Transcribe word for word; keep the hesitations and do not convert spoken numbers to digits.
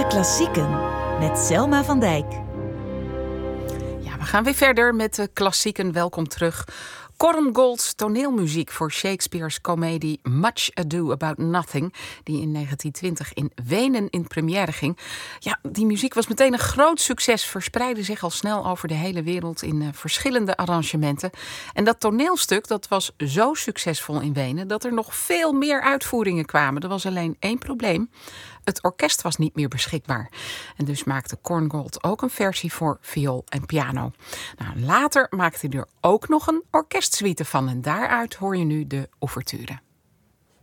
Klassieken met Selma van Dijk. Ja, we gaan weer verder met de klassieken. Welkom terug. Korngold's toneelmuziek voor Shakespeare's komedie Much Ado About Nothing, die in negentien twintig in Wenen in première ging. Ja, die muziek was meteen een groot succes, verspreidde zich al snel over de hele wereld in uh, verschillende arrangementen. En dat toneelstuk dat was zo succesvol in Wenen dat er nog veel meer uitvoeringen kwamen. Er was alleen één probleem. Het orkest was niet meer beschikbaar. En dus maakte Korngold ook een versie voor viool en piano. Nou, later maakte hij er ook nog een orkestsuite van. En daaruit hoor je nu de ouverture.